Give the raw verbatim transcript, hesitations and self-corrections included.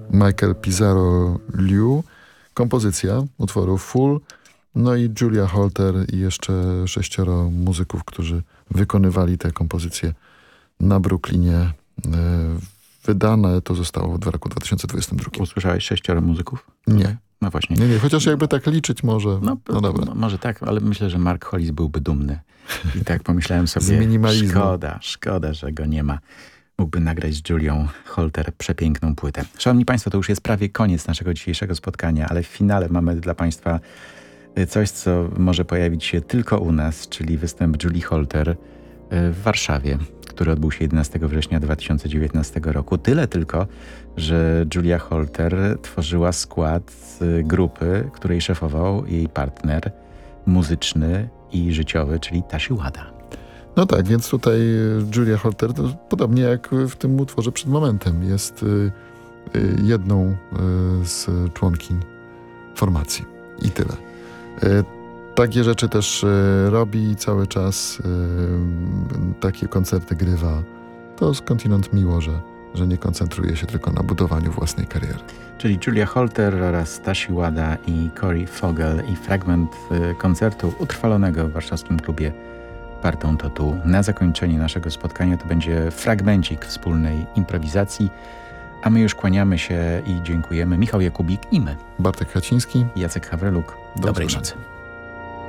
Michael Pizarro-Liu, kompozycja utworu Full, no i Julia Holter i jeszcze sześcioro muzyków, którzy wykonywali te kompozycje na Brooklynie. Wydane to zostało w roku dwa tysiące dwudziestym drugim. Usłyszałeś sześcioro muzyków? Nie. No właśnie. Nie, nie, chociaż jakby tak liczyć może. No, no dobra. M- może tak, ale myślę, że Mark Hollis byłby dumny. I tak pomyślałem sobie, z minimalizmu. Szkoda, szkoda, że go nie ma. Mógłby nagrać z Julią Holter przepiękną płytę. Szanowni Państwo, to już jest prawie koniec naszego dzisiejszego spotkania, ale w finale mamy dla Państwa coś, co może pojawić się tylko u nas, czyli występ Julii Holter w Warszawie, który odbył się jedenastego września dwa tysiące dziewiętnastego roku. Tyle tylko, że Julia Holter tworzyła skład grupy, której szefował jej partner muzyczny i życiowy, czyli Tashi Wada. No tak, więc tutaj Julia Holter, to podobnie jak w tym utworze Przed momentem, jest y, y, jedną y, z członkiń formacji. I tyle. Y, takie rzeczy też y, robi cały czas, y, takie koncerty grywa. To skądinąd miło, że, że nie koncentruje się tylko na budowaniu własnej kariery. Czyli Julia Holter oraz Tashi Wada i Corey Fogel i fragment y, koncertu utrwalonego w warszawskim klubie Partą to tu. Na zakończenie naszego spotkania to będzie fragmencik wspólnej improwizacji, a my już kłaniamy się i dziękujemy. Michał Jakubik i my. Bartek Haciński. Jacek Hawryluk. Do Dobrej usłyszenia. nocy.